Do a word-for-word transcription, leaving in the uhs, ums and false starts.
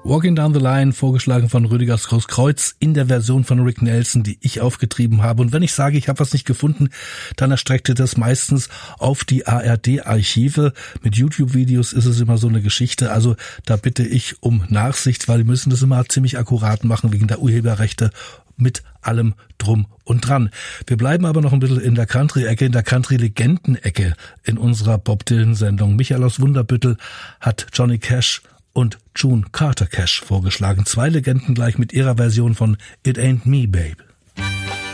Walking Down the Line, vorgeschlagen von Rüdiger Groß-Kreuz in der Version von Rick Nelson, die ich aufgetrieben habe. Und wenn ich sage, ich habe was nicht gefunden, dann erstreckte das meistens auf die A R D-Archive. Mit YouTube-Videos ist es immer so eine Geschichte. Also da bitte ich um Nachsicht, weil die müssen das immer ziemlich akkurat machen wegen der Urheberrechte mit allem drum und dran. Wir bleiben aber noch ein bisschen in der Country-Ecke, in der Country-Legenden-Ecke in unserer Bob Dylan-Sendung. Michael aus Wunderbüttel hat Johnny Cash und June Carter Cash vorgeschlagen. Zwei Legenden gleich mit ihrer Version von It Ain't Me, Babe.